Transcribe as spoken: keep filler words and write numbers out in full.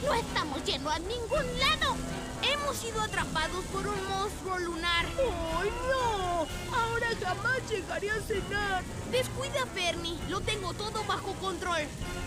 ¡No estamos yendo a ningún lado! Hemos sido atrapados por un monstruo lunar. ¡Ay, no! Ahora jamás llegaré a cenar. Descuida, Fernie. Lo tengo todo bajo control.